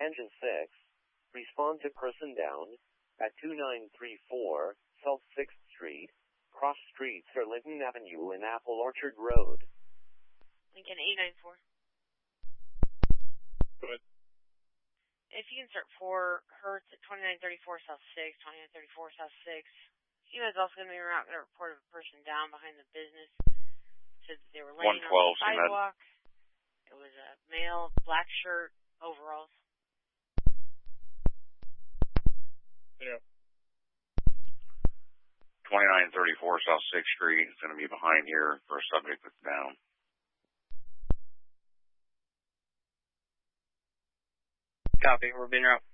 Engine 6, respond to person down at 2934 South 6th Street, cross streets for Lincoln Avenue and Apple Orchard Road. Lincoln 894. Go ahead. If you insert 4 Hertz at 2934 South 6, 2934 South 6, he was also going to be around going to report a person down behind the business. Said that they were laying on the sidewalk. It was a male, black shirt, overalls. Yeah. 2934 South 6th Street is going to be behind here for a subject that's down. Copy. We're being out.